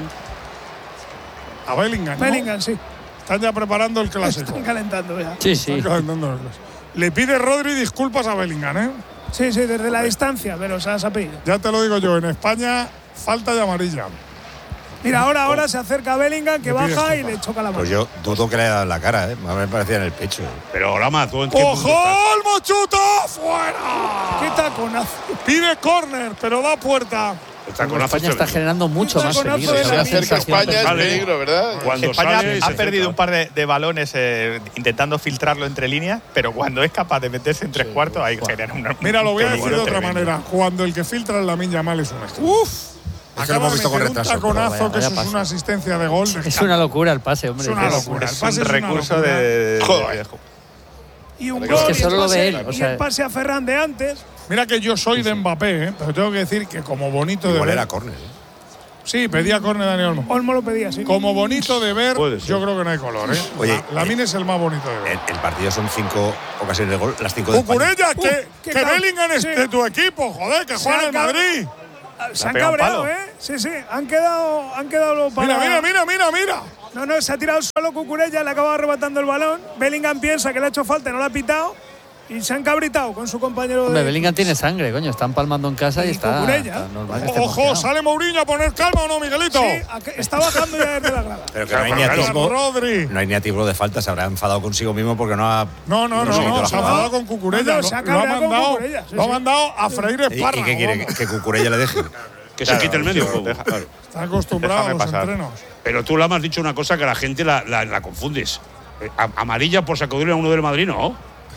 A Bellingham, ¿no? Bellingham, sí. Están ya preparando el clásico. Están calentando ya. Sí, sí. Están calentando el clásico. Le pide Rodri disculpas a Bellingham, ¿eh? Sí, sí, desde la distancia, pero se ha sabido. Ya te lo digo yo, en España falta de amarilla. Mira, ahora, ahora se acerca a Bellingham, que Le pide baja y disculpas. le choca la mano. Pues yo dudo que le haya dado en la cara, ¿eh? A mí me parecía en el pecho. Pero Lama, ¿tú en qué ¡Ojo! mundo estás? ¡Olmo chuta! ¡Fuera! ¡Qué taconazo! Pide córner, pero da puerta. El taconazo España está tremendo. generando mucho Un más taconazo peligro. de esa la es Se la acerca sensación España, es personal. peligro, ¿verdad? Cuando España sale, ha se perdido acerca. un par de, de balones eh, intentando filtrarlo entre líneas, pero cuando es capaz de meterse en tres cuartos, ahí genera una. Mira, lo voy a un decir de peligro otra tremendo. manera. Cuando el que filtra en la Lamine Yamal es un estrella. ¡Uf! Eso lo Acaba hemos de visto con meter un retraso, pero taconazo, vaya- que eso vaya es una paso. asistencia de gol. de Es una locura el pase, hombre. Es una Es- locura. El Es pase un es una recurso locura. de. Joder. de- Y un Es gol. que y solo el lo ve pase- él, o y sea- el pase a Ferran de antes. Mira que yo soy de Mbappé, ¿eh? Pero tengo que decir que como bonito de Igual ver, era córner, ¿eh? Sí, pedía córner Dani Olmo. Olmo lo pedía, sí. Como bonito de ver, yo creo que no hay color, ¿eh? Oye, Lamine es el más bonito de ver. El, el partido son cinco ocasiones de gol, las cinco de España. Cucurella, que, Uh, que qué cal- Bellingham es sí. de tu equipo, joder, que Se juega en el han cab- Madrid. Se han pegado un cabreado, palo. ¿eh? Sí, sí. Han quedado, han quedado para… Mira, mira, mira, mira, mira. No, no, se ha tirado solo Cucurella, le acaba arrebatando el balón. Bellingham piensa que le ha hecho falta y no lo ha pitado. Y se han cabritado con su compañero Hombre, de… Bellingham tiene sangre, coño. Está empalmando en casa y, Y está, Cucurella. está normal que esté Ojo, emocionado. sale Mourinho a poner calma o no, Miguelito. Sí, a que- está bajando ya desde la grada. Pero que no hay, ni Pero atisbo, Rodri. no hay ni atisbo de falta, se habrá enfadado consigo mismo porque no ha. No, no, no, seguido no, la se ha jugada. mandado con Cucurella. No, no, Lo, se ha lo ha cabreado con mandado, Cucurella, sí, lo ha sí. mandado a freír ¿Y, y espárragos. qué quiere? vamos. ¿Que Cucurella le deje? Que se quite el medio juego. Deja- claro. Está acostumbrado a Déjame los pasar. entrenos. Pero tú, Lama, has dicho una cosa que la gente la, la, la confundes. Eh, a- amarilla por sacudirle a uno del Madrid, ¿no?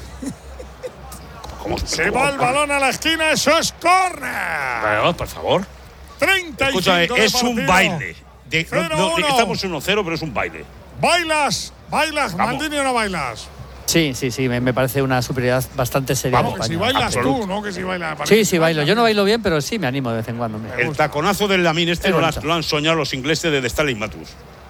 ¿Cómo? Se va el balón a la esquina, eso es córner. Pero, por favor. treinta y cinco Escúchame, de es un partido. baile. De- no- no, cero uno. estamos uno cero, pero es un baile. ¿Bailas? ¿Bailas, Vamos. Maldini, o no bailas? Sí, sí, sí. Me, me parece una superioridad bastante seria. Vamos, de que si España. bailas Absoluto. tú, ¿no? Que si bailas. Sí, sí, bailo. Yo no bailo bien, pero sí me animo de vez en cuando. mira. El taconazo del Lamine este Es no lo, bonito. han- lo han soñado los ingleses desde Stanley Matus.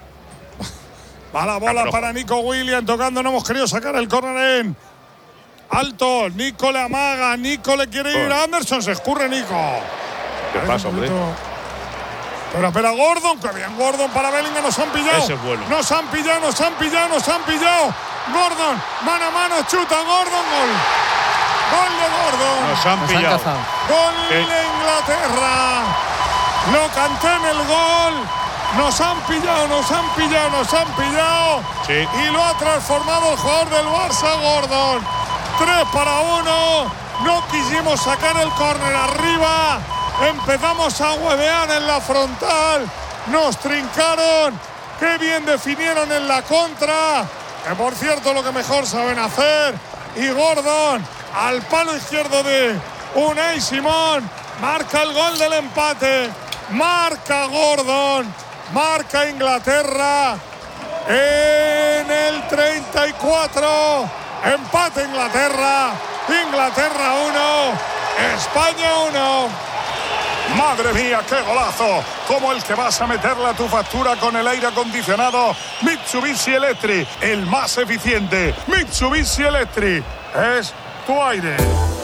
Va la bola Ah, pero- para Nico Williams tocando. No hemos querido sacar el córner en alto. Nico le amaga. Nico le quiere ir a Anderson. Se escurre Nico. ¿Qué pasa, hombre? Pero espera, Gordon. Que bien, Gordon para Bellingham. Nos han pillado. Ese es bueno. Nos han pillado, nos han pillado, nos han pillado. Gordon, mano a mano, chuta. Gordon, gol. Gol de Gordon. Nos han Nos han pillado. cazado. Gol Sí. de Inglaterra. Lo canté en el gol. Nos han pillado, nos han pillado, nos han pillado. Sí. Y lo ha transformado el jugador del Barça, Gordon. Tres para uno. No quisimos sacar el córner arriba. Empezamos a huevear en la frontal. Nos trincaron. Qué bien definieron en la contra. Que por cierto lo que mejor saben hacer. Y Gordon al palo izquierdo de Unai Simón. Marca el gol del empate. Marca Gordon. Marca Inglaterra. En el treinta y cuatro. Empate Inglaterra. Inglaterra uno. España uno. Madre mía, qué golazo. Como el que vas a meterle a tu factura con el aire acondicionado Mitsubishi Electric. El más eficiente. Mitsubishi Electric. Es tu aire.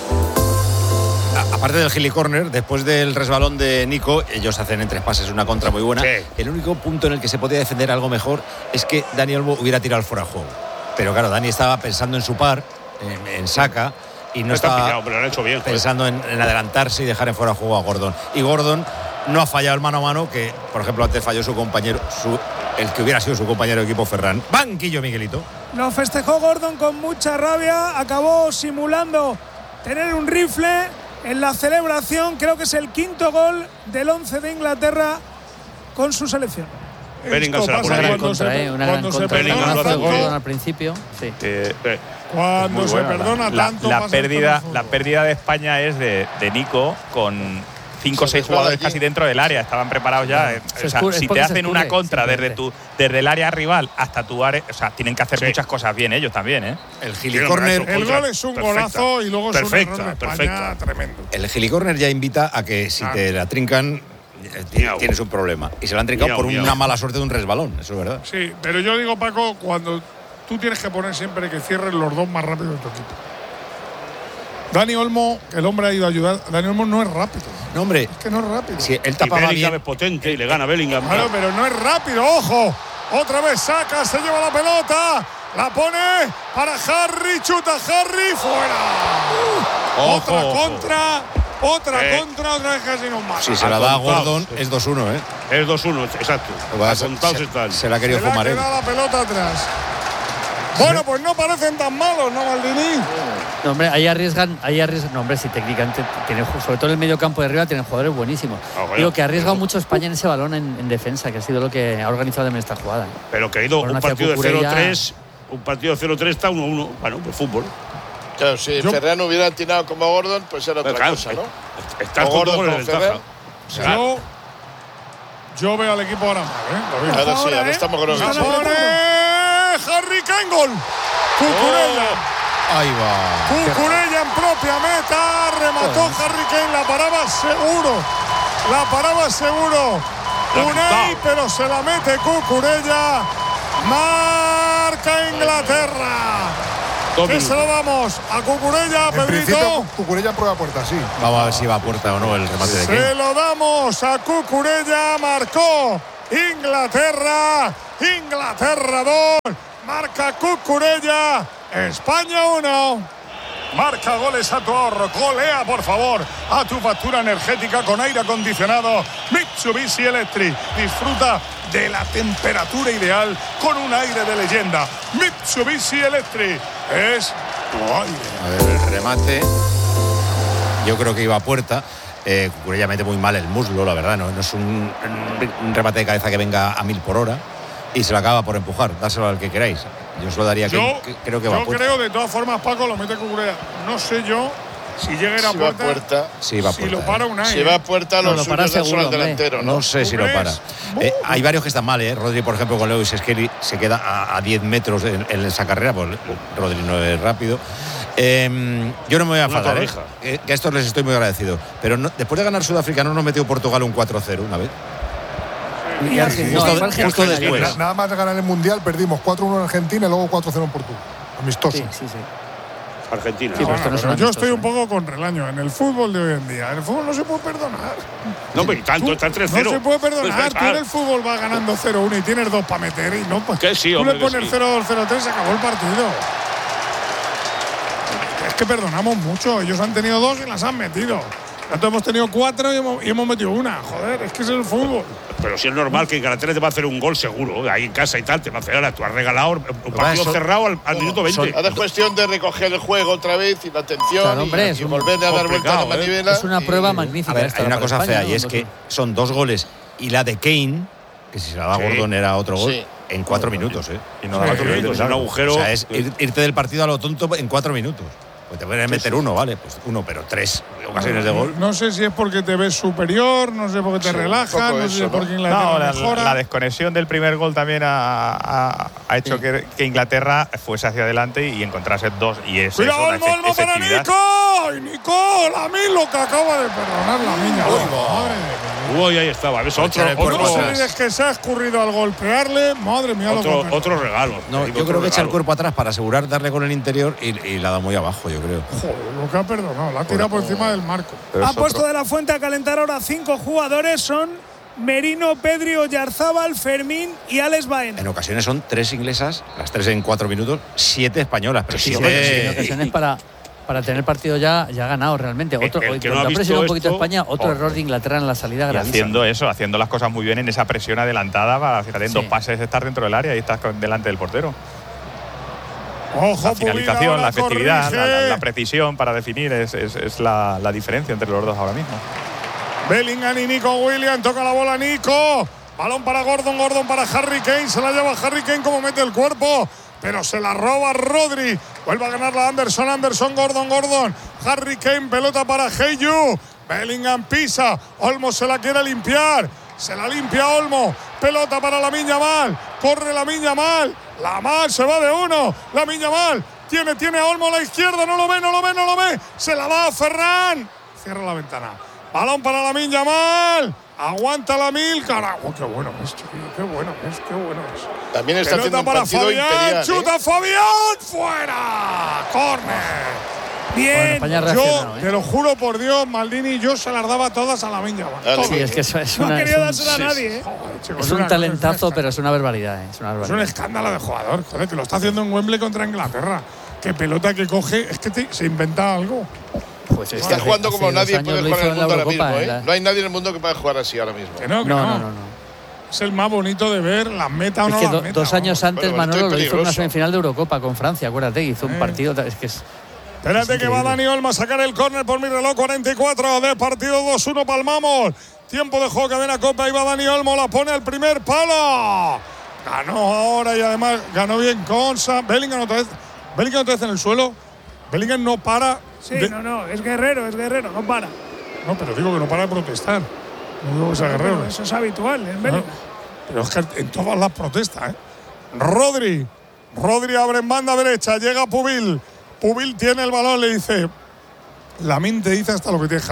A- Aparte del gilicorner, después del resbalón de Nico, ellos hacen en tres pases una contra muy buena. Sí. El único punto en el que se podía defender algo mejor es que Dani Olmo hubiera tirado el fuera de juego. Pero claro, Dani estaba pensando en su par, en, en Saka, y no No está estaba pillado, pero lo han hecho bien. joder. pensando en, en adelantarse y dejar en fuera de juego a Gordon. Y Gordon no ha fallado el mano a mano, que por ejemplo antes falló su compañero, su, el que hubiera sido su compañero de equipo, Ferran. Banquillo, Miguelito. Lo festejó Gordon con mucha rabia. Acabó simulando tener un rifle en la celebración. Creo que es el quinto gol del once de Inglaterra con su selección. Bellingham se la Esto pone Una pasa gran bien. cuando contra, se- ¿eh? Una gran cuando se contra. Bellingham perdona lo hace de tanto, Gordon al principio. Sí. Eh, Eh, Cuando muy se buena. perdona la, tanto. la pasa pérdida, esto en el la fútbol. pérdida de España es de, de Nico con cinco o Se seis resbala jugadores allí. casi dentro del área. Estaban preparados ya. eh, Se o sea, escurre- es si porque te se hacen una escurre, contra desde, simplemente. tu, desde el área rival hasta tu área, o sea, tienen que hacer Sí. muchas cosas bien ellos también, ¿eh? El Tiene gilicorner, una El contra- gol es un perfecta. golazo y luego es un Perfecta, error de España perfecta. tremendo. el gilicorner ya invita a que si Ah. te la trincan, eh, ti- Miau. tienes un problema. Y se lo han trincado Miau, por miau. una mala suerte de un resbalón, eso es verdad. Sí, pero yo digo, Paco, cuando tú tienes que poner siempre que cierren los dos más rápido de tu equipo. Dani Olmo, el hombre ha ido a ayudar. Dani Olmo no es rápido. No, hombre, Es que no es rápido. si él y tapaba Bellingham bien. es potente y le gana Bellingham. Claro, pero no es rápido, ojo. Otra vez saca, se lleva la pelota. La pone para Harry, chuta Harry, fuera. Ojo, otra ojo. contra, otra Eh. contra, otra vez casi nos mata. Si se la da a Apuntaos. Gordon, es dos uno, ¿eh? Es dos uno, exacto. Va, se, Apuntados se- están. se la ha querido Se le ha fumar él. quedado la pelota atrás. Bueno, pues no parecen tan malos, ¿no, Maldini? No, hombre, ahí arriesgan, ahí arriesgan. No, hombre, si técnicamente tiene, sobre todo en el medio campo de arriba, tienen jugadores buenísimos. Ah, bueno. Digo que ha arriesgado mucho España en ese balón en, en defensa, que ha sido lo que ha organizado también esta jugada. ¿eh? Pero que ha ido Fueron un hacia partido de Cucurella. cero tres, un partido de cero tres está uno uno. Bueno, pues fútbol. Claro, si Yo- Ferran hubiera atinado como Gordon, pues era otra Pero claro, cosa, ¿no? Estás O con Gordon dos goles de con ventaja. Ferran. O sea, Yo, yo veo al equipo ahora mal, ¿eh? Lo veo. Ahora sí, Ahora, ahora ¿eh? estamos con los La Están bichos. pone Harry Kane, gol. Cucurella. Ahí va. Cucurella en propia meta. Remató Harry Kane. La paraba seguro. La paraba seguro. Unai, pero se la mete Cucurella. Marca Inglaterra. ¿Qué se lo damos? ¿A Cucurella, En Pedrito? principio, Cucurella prueba puerta, sí. Vamos a ver si va a puerta o no el remate de Se Kane. lo damos a Cucurella. Marcó Inglaterra. Inglaterra dos. Marca Cucurella. España uno. Marca goles a tu ahorro. Golea, por favor, a tu factura energética con aire acondicionado Mitsubishi Electric. Disfruta de la temperatura ideal con un aire de leyenda. Mitsubishi Electric es tu aire. A ver, el remate. Yo creo que iba a puerta. Eh, Cucurella mete muy mal el muslo, la verdad. No, no es un, un remate de cabeza que venga a mil por hora. Y se lo acaba por empujar. Dárselo al que queráis. Yo os lo daría que, Yo, que creo que va a yo puerta. creo, de todas formas, Paco lo mete Cucurella. No sé yo si llega a ir a Si va a puerta. puerta. Sí, va a Si puerta. lo para eh. Unai. Si va a puerta, No, los lo para suyos seguro, son el hombre. delantero, ¿no? No sé si lo ¿Tú para. crees? Eh, hay varios que están mal, ¿eh? Rodri, por ejemplo, con Lewis Skelly se queda a, a diez metros en, en esa carrera, pues Rodri no es rápido. Eh, yo no me voy a Una enfadar, ¿eh? torreja. Eh, que a estos les estoy muy agradecido. Pero no, después de ganar Sudáfrica, ¿no nos metió Portugal un cuatro cero una vez? Y Argentina, Justo- fue Argentina, justo yo después. creo. Na- Nada más de ganar el Mundial, perdimos cuatro uno en Argentina y luego cuatro cero en Portugal. Amistoso. Sí, sí, sí. Argentina. Sí, pero esto no es un Pero yo amistoso, estoy un ¿eh? poco con relaño en el fútbol de hoy en día. En el fútbol no se puede perdonar. No, pero y tanto, Tú- está tres cero. No se puede perdonar. Pues, Tú en el fútbol vas ganando cero uno y tienes dos para meter y no. Pues, Que sí, tú hombre, le que pones sí. cero dos cero tres, se acabó el partido. Es que perdonamos mucho. Ellos han tenido dos y las han metido. Nosotros hemos tenido cuatro y hemos, y hemos metido una. Joder, es que es el fútbol. Pero si es normal que Inglaterra te va a hacer un gol seguro, ahí en casa y tal, te va a hacer. Ahora tú has regalado un partido son- cerrado al, al minuto veinte. Ahora es cuestión de recoger el juego otra vez y la atención Claro, hombre, y, es y un- volverle a dar vuelta a la complicado, ¿eh? manivela. Es una y- prueba A magnífica. ver, esta hay una para cosa España, fea y ¿no? es que son dos goles y la de Kane, que si se la da Sí. Gordon era otro gol, Sí. en cuatro minutos, ¿eh? Y no Sí, cuatro minutos, un claro. agujero. O sea, es ir- irte del partido a lo tonto en cuatro minutos. Pues te pueden meter uno, ¿vale? Pues uno, pero tres ocasiones de gol. No sé si es porque te ves superior, no sé por qué te Sí, un relajas, poco no sé eso, si es ¿no? porque Inglaterra No, la, mejora. la desconexión del primer gol también ha, ha- ha hecho que, que Inglaterra fuese hacia adelante y encontrase dos. Y es eso, Cuidado, la Olmo, efe- Olmo para efectividad. Nico. ¡Ay, Nico! La mil lo que acaba de perdonar la niña. Madre de Uy, ahí estaba. ¿Ves? Otro, echar el otro, cuerpo No atrás. sé, es que se ha escurrido al golpearle. Madre mía, lo otro, que otro regalo. No, Digo, yo otro creo que echa el regalo. cuerpo atrás para asegurar darle con el interior y, y la da muy abajo, yo creo. Joder, lo que ha perdonado. La ha tirado por encima del marco. Ha puesto de la Fuente a calentar ahora cinco jugadores. Son Merino, Pedri, Oyarzábal, Fermín y Alex Baena. En ocasiones son tres inglesas, las tres en cuatro minutos, siete españolas. Pero Sí, siete- hombre, sí, en ocasiones para, para tener partido ya, ya ganado realmente. Otro, el que cuando no ha ha visto presionado un poquito esto, España, otro joder. error de Inglaterra en la salida Y gravísimo. haciendo eso, haciendo las cosas muy bien en esa presión adelantada para, fíjate, en Sí. dos pases estar dentro del área y estás con- delante del portero. Ojo, La finalización, Pulido, la efectividad, la, la- corrige. la precisión para definir es, es- es la, la diferencia entre los dos ahora mismo. Bellingham y Nico Williams. Toca la bola Nico. Balón para Gordon. Gordon para Harry Kane. Se la lleva Harry Kane como mete el cuerpo. Pero se la roba Rodri. Vuelve a ganar la Anderson. Anderson, Gordon, Gordon. Harry Kane, pelota para Heyu. Bellingham pisa. Olmo se la quiere limpiar. Se la limpia Olmo. Pelota para la Miña Mal. Corre la Miña Mal. La Mal se va de uno. La Miña Mal. Tiene, tiene a Olmo a la izquierda. No lo ve, no lo ve, no lo ve. Se la da a Ferran. Cierra la ventana. Balón para la Miña Mal. Aguanta la Mil. Carajo, qué bueno es, chiquillo. Qué bueno es, qué bueno es. También está Pelota haciendo un para partido Fabián. imperial. ¿eh? Chuta Fabián. Fuera. Córner. Bien. Bueno, España ha Yo reaccionado, ¿eh? te lo juro por Dios, Maldini, yo se las daba todas a la Miña Mal. Dale. Todas. Sí, es que eso es, No una, ha es querido un, dársela a nadie. ¿eh? Joder, chicos, es es un una- talentazo, es pero es una barbaridad. ¿eh? Es una Es un barbaridad. escándalo de jugador, joder, que lo está haciendo en Wembley contra Inglaterra. Qué pelota que coge, es que te- se inventa algo. Pues es Está que jugando hace como dos nadie años puede lo jugar hizo en el mundo la ahora Eurocopa, mismo. en ¿eh? la- No hay nadie en el mundo que pueda jugar así ahora mismo. Que no, que No, no. no, no, no. Es el más bonito de ver, las meta o Es no que las do- meta, dos años vamos. antes Bueno, Manolo esto lo es hizo en una peligroso. semifinal de Eurocopa con Francia, acuérdate, hizo un Eh. partido, es que es Espérate Es que va increíble. Dani Olmo a sacar el córner por mi reloj, cuarenta y cuatro de partido, dos uno palmamos. Tiempo de juego, cadena Copa, ahí va Dani Olmo, la pone al primer palo. Ganó ahora y además ganó bien Consa. Bellingham otra vez, Bellingham otra vez en el suelo. Bellingham no para. Sí, de- no, no, es guerrero, es guerrero, no para. No, pero digo que no para de protestar. No digo que sea guerrero. Pero eso es habitual en No, Bellingham. pero es que en todas las protestas, ¿eh? Rodri. Rodri abre en banda derecha. Llega Pubil. Pubil tiene el balón, le dice. Lamine te dice hasta lo que tienes que hacer.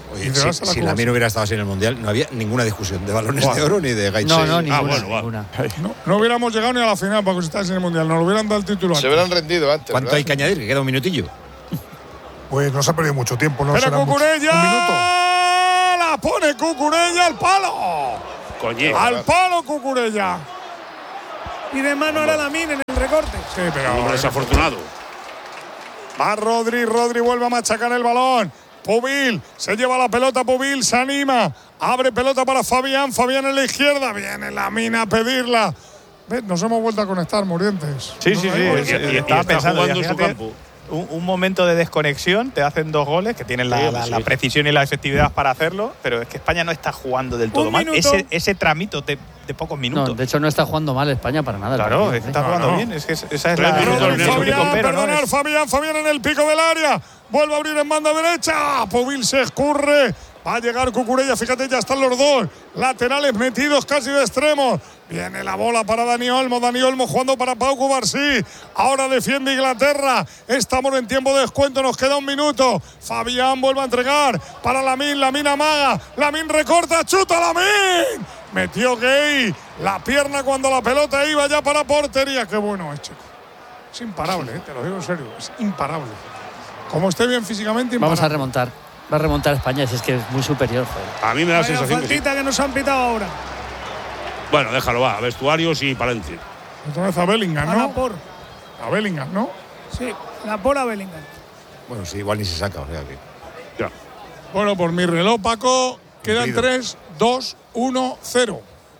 Oye, si, si Lamine hubiera estado así en el Mundial, no había ninguna discusión de balones bueno. de oro ni de Gaich. No, no, ninguna. Ah, bueno, ninguna. No, no hubiéramos llegado ni a la final para que estáis en el Mundial, nos lo hubieran dado el título antes. Se hubieran rendido antes. ¿Cuánto ¿verdad? hay que añadir? Que queda un minutillo. Pues no se ha perdido mucho tiempo, ¿no? Pero Cucurella, un minuto. La pone Cucurella al palo. Coño. Al palo Cucurella. Y de mano ahora Lamine en el recorte. Sí, pero. Un hombre desafortunado. Va Rodri, Rodri vuelve a machacar el balón. Pubil, se lleva la pelota, Pubil, se anima. Abre pelota para Fabián, Fabián en la izquierda. Viene Lamine a pedirla. ¿Ves? Nos hemos vuelto a conectar, Murientes. Sí, sí, sí. Y, y, y estaba está pensando jugando ya, en su fíjate, campo. Un, un momento de desconexión, te hacen dos goles, que tienen la, Sí, la, sí. la precisión y la efectividad para hacerlo, pero es que España no está jugando del todo Un mal. minuto. Ese, ese tramito de, de pocos minutos. No, de hecho no está jugando mal España para nada. Claro, partido, está ¿eh? jugando No, no. bien. Es que esa es Tres la. minutos, el único Fabián, pero, ¿no? perdonar, Es- Fabián, Fabián en el pico del área. Vuelve a abrir en banda derecha. Pubil se escurre. Va a llegar Cucurella, fíjate, ya están los dos laterales metidos casi de extremos. Viene la bola para Dani Olmo, Dani Olmo jugando para Pau Cubarsí. Ahora defiende Inglaterra. Estamos en tiempo de descuento, nos queda un minuto. Fabián vuelve a entregar para Lamine, Lamine amaga, Lamine recorta, chuta Lamine. Metió Gay la pierna cuando la pelota iba ya para portería. Qué bueno es, chico. Es imparable, ¿eh? Te lo digo en serio, es imparable. Como esté bien físicamente, imparable. Vamos a remontar. Va a remontar España, si es que es muy superior. Joder. A mí me da la Vaya sensación que sí. faltita que nos han pitado ahora. Bueno, déjalo, va. Vestuarios y para adentro. Otra vez a Bellingham, A ¿no? la por. A Bellingham, ¿no? Sí, la por a Bellingham. Bueno, sí, igual ni se saca, o sea que. Ya. Bueno, por mi reloj, Paco, quedan Cumplido. tres, dos, uno, cero.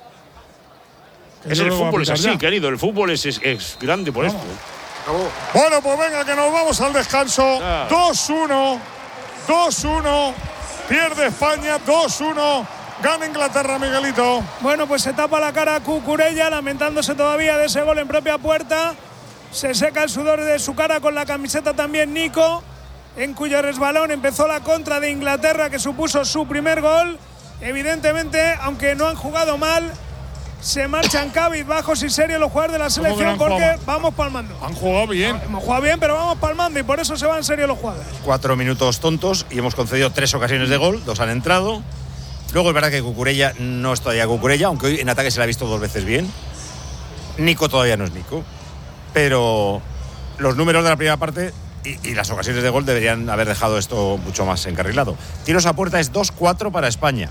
Es el fútbol, es así, querido. El fútbol es, es, es grande por esto. Bueno, pues venga, que nos vamos al descanso. Ah. dos uno, dos uno. Pierde España, dos uno. Gana Inglaterra, Miguelito. Bueno, pues se tapa la cara a Cucurella, lamentándose todavía de ese gol en propia puerta. Se seca el sudor de su cara con la camiseta también Nico, en cuyo resbalón empezó la contra de Inglaterra, que supuso su primer gol. Evidentemente, aunque no han jugado mal, se marchan cabizbajos y serios los jugadores de la ¿Cómo que no selección han porque jugado? vamos palmando. Han jugado bien. Hemos jugado bien, pero vamos palmando y por eso se van serios los jugadores. Cuatro minutos tontos y hemos concedido tres ocasiones de gol, dos han entrado. Luego es verdad que Cucurella no es todavía Cucurella, aunque hoy en ataque se la ha visto dos veces bien. Nico todavía no es Nico. Pero los números de la primera parte y, y las ocasiones de gol deberían haber dejado esto mucho más encarrilado. Tiros a puerta es dos cuatro para España.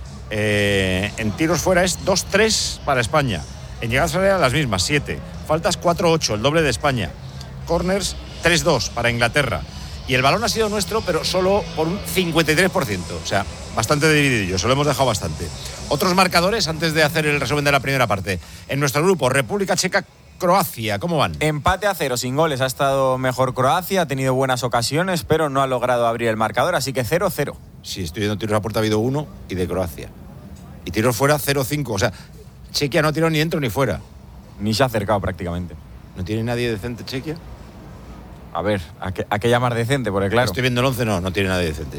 Eh, en tiros fuera es dos tres para España. En llegadas al área las mismas, siete. Faltas cuatro ocho, el doble de España. Corners tres dos para Inglaterra. Y el balón ha sido nuestro, pero solo por un cincuenta y tres por ciento. O sea, bastante dividido, se lo hemos dejado bastante. Otros marcadores antes de hacer el resumen de la primera parte. En nuestro grupo, República Checa, Croacia, ¿cómo van? Empate a cero, sin goles. Ha estado mejor Croacia, ha tenido buenas ocasiones, pero no ha logrado abrir el marcador, así que cero cero. Sí, estoy viendo tiros a puerta, ha habido uno y de Croacia. Y tiros fuera cero cinco. O sea, Chequia no ha tirado ni dentro ni fuera. Ni se ha acercado prácticamente. ¿No tiene nadie decente Chequia? A ver, ¿a qué, a qué llamar decente? Porque claro, Estoy viendo el once, no, no tiene nadie decente.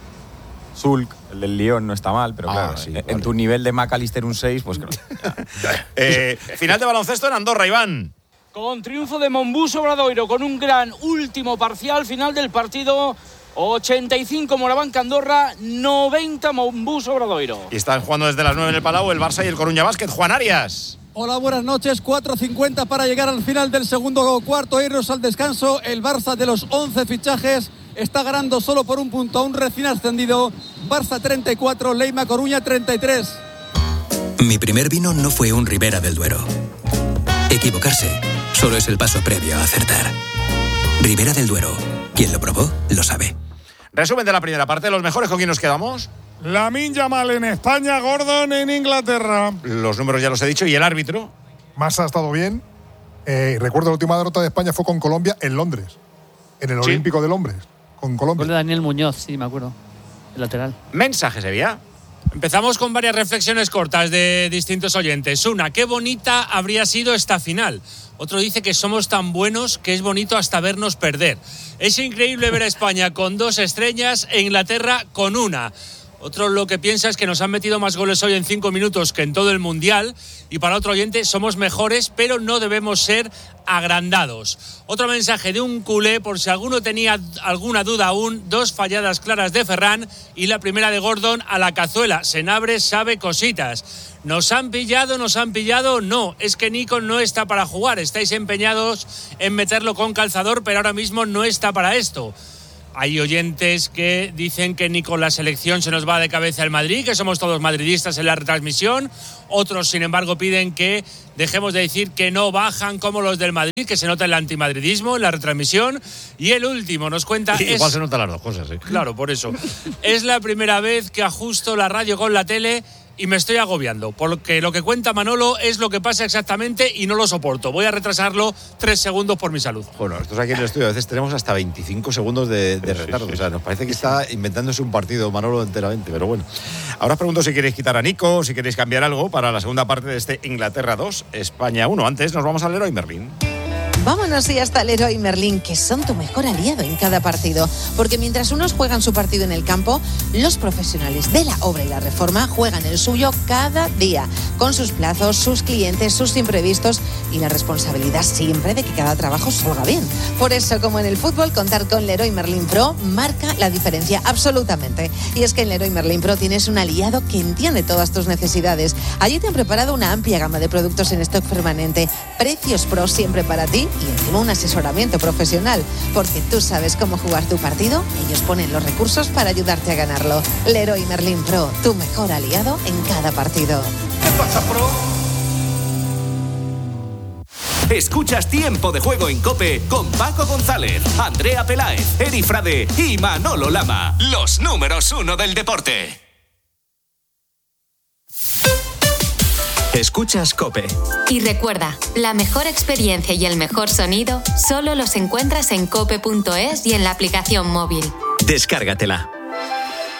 Zulk, el del Lyon, no está mal, pero Ah, claro, sí, en, vale. en tu nivel de McAllister un seis, pues claro. Eh, final de baloncesto en Andorra, Iván. Con triunfo de Monbus Obradoiro, con un gran último parcial final del partido. ochenta y cinco Morabanca Andorra, noventa Monbus Obradoiro. Y están jugando desde las nueve en el Palau el Barça y el Coruña Basket. Juan Arias. Hola, buenas noches. cuatro cincuenta para llegar al final del segundo cuarto e irnos al descanso. El Barça, de los once fichajes, está ganando solo por un punto a un recién ascendido. Barça treinta y cuatro, Leima Coruña treinta y tres. Mi primer vino no fue un Ribera del Duero. Equivocarse solo es el paso previo a acertar. Ribera del Duero. Quien lo probó, lo sabe. Resumen de la primera parte. ¿Los mejores con quién nos quedamos? Lamine Yamal en España, Gordon en Inglaterra. Los números ya los he dicho. ¿Y el árbitro? Massa ha estado bien. Eh, recuerdo la última derrota de España fue con Colombia en Londres, en el Sí. Olímpico de Londres, con Colombia. Gol de Daniel Muñoz, sí, me acuerdo. El lateral. Mensaje, Sevilla. Empezamos con varias reflexiones cortas de distintos oyentes. Una, qué bonita habría sido esta final. Otro dice que somos tan buenos que es bonito hasta vernos perder. Es increíble ver a España con dos estrellas e Inglaterra con una. Otro lo que piensa es que nos han metido más goles hoy en cinco minutos que en todo el Mundial. Y para otro oyente, somos mejores, pero no debemos ser agrandados. Otro mensaje de un culé, por si alguno tenía alguna duda aún, dos falladas claras de Ferran y la primera de Gordon a la cazuela. Senabre sabe cositas. ¿Nos han pillado? ¿Nos han pillado? No, es que Nico no está para jugar. Estáis empeñados en meterlo con calzador, pero ahora mismo no está para esto. Hay oyentes que dicen que ni con la selección se nos va de cabeza el Madrid, que somos todos madridistas en la retransmisión. Otros, sin embargo, piden que dejemos de decir que no bajan como los del Madrid, que se nota el antimadridismo en la retransmisión. Y el último nos cuenta... Sí, es... Igual se notan las dos cosas, ¿eh? Claro, por eso. Es la primera vez que ajusto la radio con la tele y me estoy agobiando, porque lo que cuenta Manolo es lo que pasa exactamente y no lo soporto. Voy a retrasarlo tres segundos por mi salud. Bueno, nosotros aquí en el estudio a veces tenemos hasta veinticinco segundos de, de retardo. Sí, sí. O sea, nos parece que está inventándose un partido Manolo enteramente, pero bueno. Ahora os pregunto si queréis quitar a Nico, si queréis cambiar algo para la segunda parte de este Inglaterra dos, España uno. Antes nos vamos al Leroy Merlin. Vámonos y hasta Leroy Merlin, que son tu mejor aliado en cada partido. Porque mientras unos juegan su partido en el campo, los profesionales de la obra y la reforma juegan el suyo cada día, con sus plazos, sus clientes, sus imprevistos y la responsabilidad siempre de que cada trabajo salga bien. Por eso, como en el fútbol, contar con Leroy Merlin Pro marca la diferencia absolutamente. Y es que en Leroy Merlin Pro tienes un aliado que entiende todas tus necesidades. Allí te han preparado una amplia gama de productos en stock permanente, precios pro siempre para ti y encima un asesoramiento profesional, porque tú sabes cómo jugar tu partido, ellos ponen los recursos para ayudarte a ganarlo. Leroy Merlin Pro, tu mejor aliado en cada partido. ¿Qué pasa, Pro? Escuchas Tiempo de Juego en COPE con Paco González, Andrea Peláez, Eri Frade y Manolo Lama, los números uno del deporte. Escuchas COPE. Y recuerda, la mejor experiencia y el mejor sonido solo los encuentras en cope punto es y en la aplicación móvil. Descárgatela.